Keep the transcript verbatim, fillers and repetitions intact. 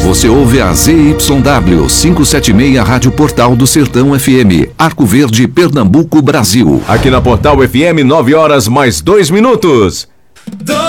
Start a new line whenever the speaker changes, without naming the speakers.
Você ouve a Z Y W quinhentos e setenta e seis Rádio Portal do Sertão F M, Arco Verde, Pernambuco, Brasil.
Aqui na Portal F M, nove horas mais dois minutos.